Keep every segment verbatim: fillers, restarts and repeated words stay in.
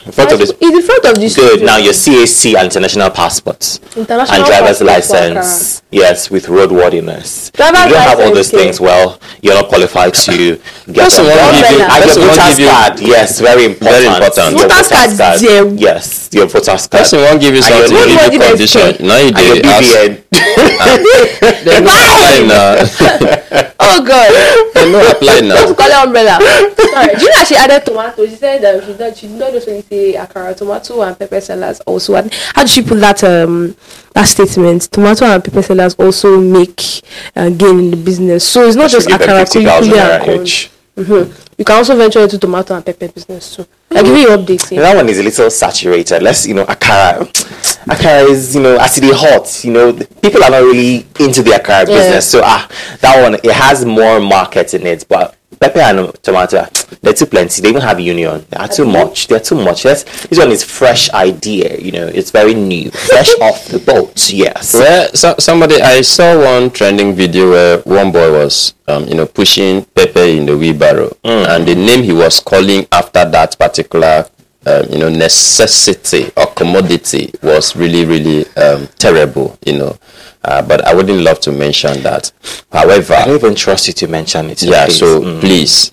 In front of this. In the front of this. Good. Now your C A C and international passports. International and driver's passport license. Yes, with roadworthiness. Driver's if you don't have all license, those things, well, you're not qualified to get Person them. won't give you- And your person won't voter's give you- card. Yes, very important. Very important. Your Voter's card, zero. Yes, your voter's card. Person won't give you And your something, name- give you Nobody condition. knows. Now you and your do B V N. They no apply now. Oh God. They no apply Don't now. call it umbrella. Sorry. Do you know she added tomato? She said that she did. She did not just only say akara, tomato and pepper sellers also. And how did she put that um that statement? Tomato and pepper sellers also make uh, gain in the business. So it's not just Give them akara, fifty thousand kuli, naira and corn. each. Mm-hmm. You can also venture into tomato and pepper business too. I'll give you updates. Yeah. That one is a little saturated. Let's, you know, akara. Akara is, you know, as it is hot, you know, people are not really into the akara Yeah. business. So, ah, that one, it has more market in it. But pepper and tomato, they're too plenty. They even have union. They are too much. They're too much. Yes, this one is fresh idea. You know, it's very new, fresh off the boat. Yes. Well, so, somebody, I saw one trending video where one boy was, um, you know, pushing pepper in the wheelbarrow, Mm. and the name he was calling after that particular, um, you know, necessity or commodity was really, really um, terrible, you know. Uh, but I wouldn't love to mention that. However, I don't even trust you to mention it. yeah, please. so Mm. please,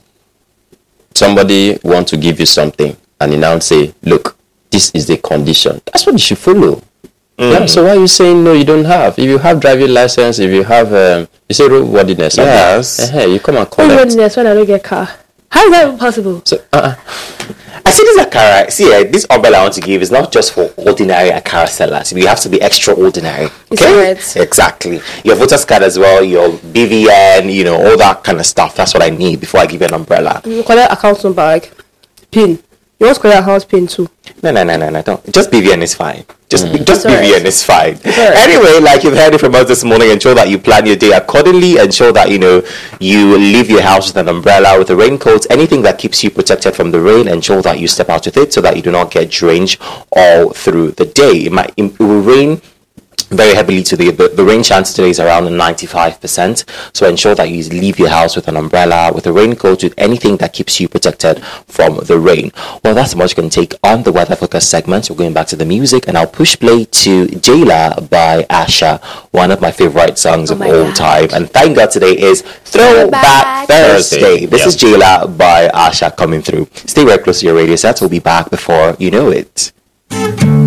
somebody want to give you something, and you now say, look, this is the condition. That's what you should follow. Yeah, so why are you saying no, you don't have? If you have driving license, if you have, um, you say roadworthiness. Yes. Uh-huh, you come and Oh, collect. goodness, when I don't get car. How is that even possible? So, uh-uh. I see this akara. See, uh, this umbrella I want to give is not just for ordinary akara sellers. You have to be extraordinary. Is that right? Exactly. Your voter's card as well, your B V N, you know, all that kind of stuff. That's what I need before I give you an umbrella. You collect account number, like pin. You want to collect account pin too. No, no, no, no, no. Don't. Just B V N is fine. Just, just It's alright. B V N is fine. alright. Anyway, like you've heard it from us this morning, ensure that you plan your day accordingly. Ensure that you know you leave your house with an umbrella, with a raincoat, anything that keeps you protected from the rain. Ensure that you step out with it so that you do not get drenched all through the day. It might it will rain very heavily today. The, the rain chance today is around ninety-five percent. So ensure that you leave your house with an umbrella, with a raincoat, with anything that keeps you protected from the rain. Well, that's much going to take on the weather focus segment. We're going back to the music, and I'll push play to Jayla by Asha, one of my favorite songs Oh of my all God. time. And thank God today is Throwback Throwback Thursday. Thursday. This Yeah. is Jayla by Asha coming through. Stay very close to your radio set. We'll be back before you know it.